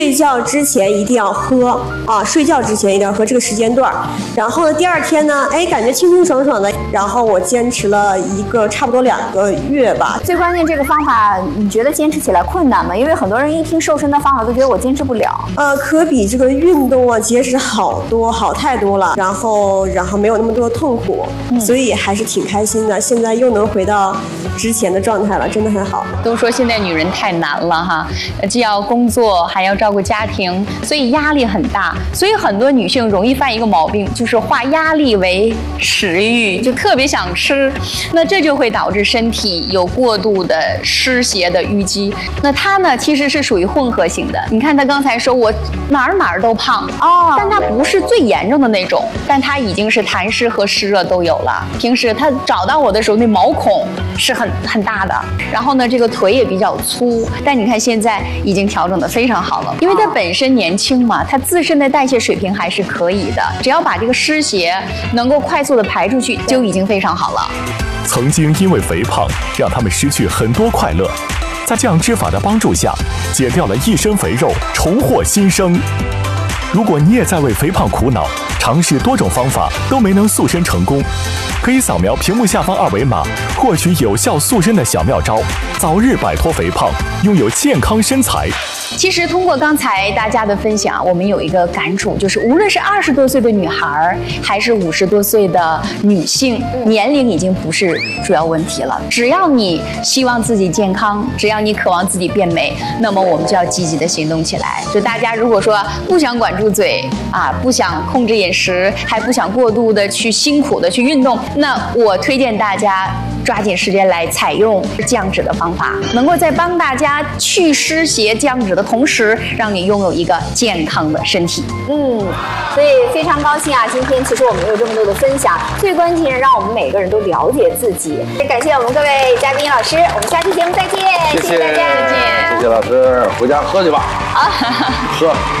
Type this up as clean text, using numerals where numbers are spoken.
睡觉之前一定要喝啊，睡觉之前一定要喝这个时间段。然后呢，第二天呢，感觉清清爽爽的。然后我坚持了差不多2个月吧。 最关键这个方法，你觉得坚持起来困难吗？因为很多人一听瘦身的方法都觉得我坚持不了。 可比这个运动啊节食好太多了。然后没有那么多痛苦，所以还是挺开心的。现在又能回到之前的状态了，真的很好。 都说现在女人太难了哈，既要工作还要照顾家庭，所以压力很大。所以很多女性容易犯一个毛病，就是化压力为食欲，就特别想吃。那这就会导致身体有过度的湿邪的淤积。那她呢，其实是属于混合型的。你看她刚才说我哪儿都胖哦，但她不是最严重的那种，但她已经是痰湿和湿热都有了。平时她找到我的时候，那毛孔是很大的，然后呢，这个腿也比较粗，但你看现在已经调整得非常好了，因为她本身年轻嘛，她自身的代谢水平还是可以的，只要把这个湿邪能够快速的排出去，就已经非常好了。 曾经因为肥胖让他们失去很多快乐，在降脂法的帮助下，减掉了一身肥肉，重获新生。如果你也在为肥胖苦恼，尝试多种方法都没能塑身成功，可以扫描屏幕下方2维码，获取有效塑身的小妙招，早日摆脱肥胖，拥有健康身材。 其实通过刚才大家的分享，我们有一个感触，就是无论是20多岁的女孩，还是50多岁的女性，年龄已经不是主要问题了。只要你希望自己健康，只要你渴望自己变美，那么我们就要积极的行动起来。就大家如果说不想管住嘴啊，不想控制饮食，还不想过度的去辛苦的去运动，那我推荐大家抓紧时间来采用降脂的方法，能够在帮大家去湿邪降脂的同时，让你拥有一个健康的身体。 所以非常高兴啊！今天其实我们有这么多的分享，最关键让我们每个人都了解自己。感谢我们各位嘉宾老师，我们下期节目再见，谢谢大家， 谢谢老师，回家喝去吧。喝。